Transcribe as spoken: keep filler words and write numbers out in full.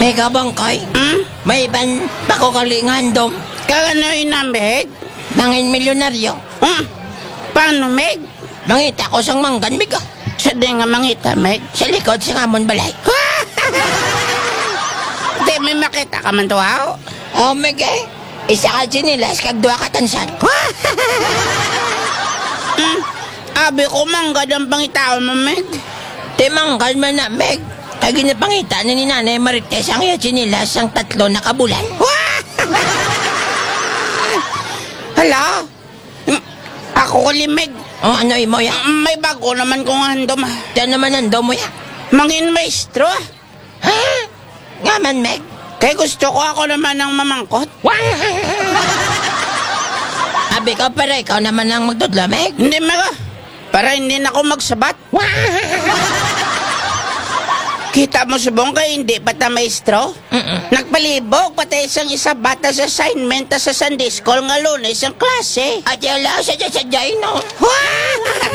Ikaw bangkay, Hmm? may ban bako kalingan dom. Kagano inamig? Mangin milyonaryo. Hmm? Paano, Meg? Mangita ko sang manggan biga. Sa di nga mangita, Meg? Sa likod sa ngamon balay. Di, may makita ka man to, ha? Oh, Mege. Isa ka sinilas kag duwa ka tansan. Hmm? Abi ko manggad ang pangitaon mo, Meg. Timanggal man na, Meg. Kag ginapangita na ni Nanay Marites ang iya sinilas ang tatlo na kabulan. Hala? Hmm, Ako kuli, Meg. Oh, ano imo ya? May bago naman kong handom, ha? Diyan naman ando mo ya. Mangin maestro, ha? Ha? Nga man, Meg. Kaya gusto ko ako naman ng mamangkot. Abi ka para ikaw naman ang magdudlo, Meg. Hindi, Meg, ah. Para hindi na ako magsabat. Kita mo subong kay hindi pa ta maestro? Mm-mm. Nagpalibog pati isang isa bata sa assignment ta sa Sunday School nga lunes ang klase. At yung lao sa sa no.